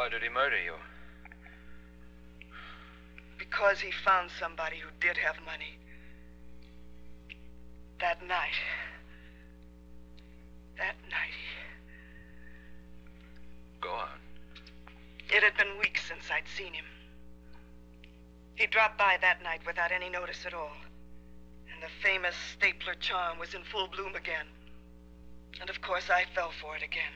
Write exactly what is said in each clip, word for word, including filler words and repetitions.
Why did he murder you? Because he found somebody who did have money. That night. That night he... Go on. It had been weeks since I'd seen him. He dropped by that night without any notice at all. And the famous stapler charm was in full bloom again. And of course I fell for it again.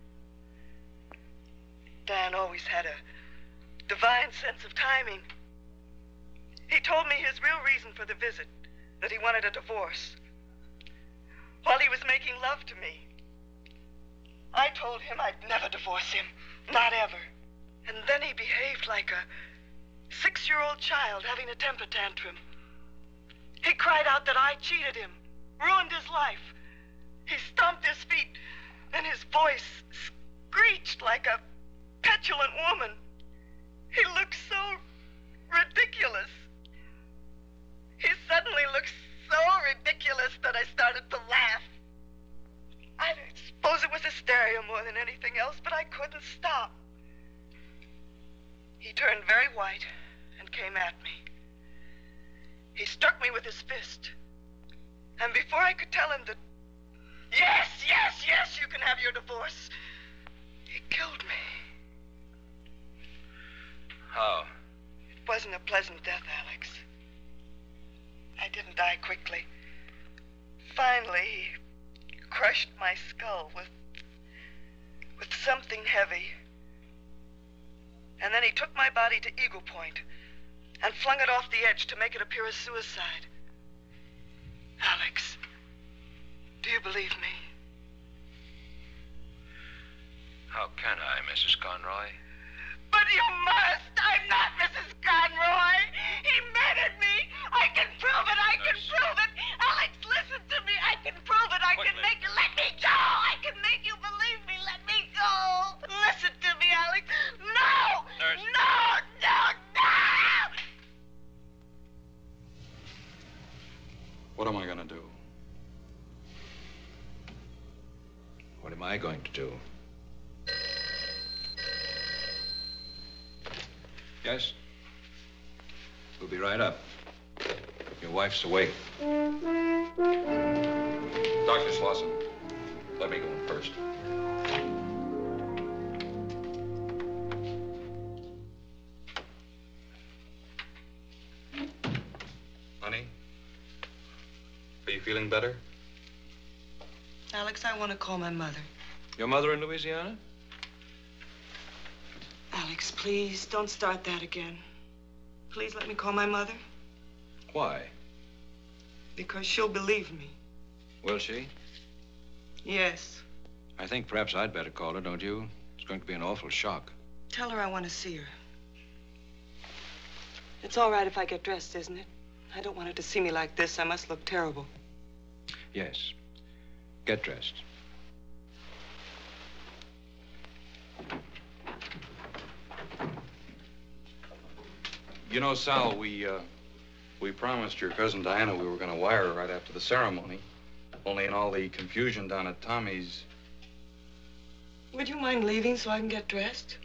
Dan always had a divine sense of timing. He told me his real reason for the visit, that he wanted a divorce. While he was making love to me. I told him I'd never divorce him, not ever. And then he behaved like a six-year-old child having a temper tantrum. He cried out that I cheated him, ruined his life. He stomped his feet, and his voice screeched like a petulant woman. He looked so ridiculous. He suddenly looked so ridiculous that I started to laugh. I suppose it was hysteria more than anything else, but I couldn't stop. He turned very white and came at me. He struck me with his fist. And before I could tell him that, yes, yes, yes, you can have your divorce, he killed me. How? It wasn't a pleasant death, Alex. I didn't die quickly. Finally, he crushed my skull with, with something heavy. And then he took my body to Eagle Point and flung it off the edge to make it appear as suicide. Alex, do you believe me? How can I, Missus Conroy? But you must! I'm not Missus Conroy! He murdered me! I can prove it! I can prove it! Alex, listen to me! I can prove it! I can make you... Let me go! I can make you believe me! Let me go! Listen to me, Alex! No! Nurse. No! No! No! What am I going to do? What am I going to do? Yes? We'll be right up. Your wife's awake. Doctor Slauson, let me go in first. Honey, are you feeling better? Alex, I want to call my mother. Your mother in Louisiana? Alex, please, don't start that again. Please let me call my mother. Why? Because she'll believe me. Will she? Yes. I think perhaps I'd better call her, don't you? It's going to be an awful shock. Tell her I want to see her. It's all right if I get dressed, isn't it? I don't want her to see me like this. I must look terrible. Yes. Get dressed. You know, Sal, we, uh, we promised your cousin Diana we were going to wire her right after the ceremony. Only in all the confusion down at Tommy's... Would you mind leaving so I can get dressed?